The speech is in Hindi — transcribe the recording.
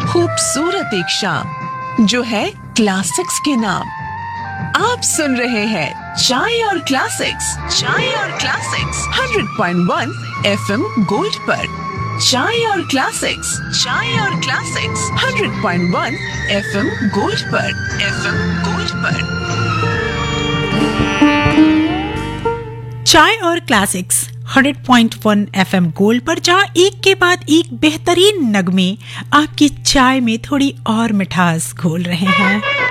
खूबसूरत एक शाम जो है क्लासिक्स के नाम। आप सुन रहे हैं चाय और क्लासिक्स, चाय और क्लासिक्स 100.1 एफएम गोल्ड पर। चाय और क्लासिक्स, चाय और क्लासिक्स 100.1 एफएम गोल्ड पर, एफएम गोल्ड पर। चाय और क्लासिक्स 100.1 एफएम गोल्ड पर, जहाँ एक के बाद एक बेहतरीन नगमे आपकी चाय में थोड़ी और मिठास घोल रहे हैं।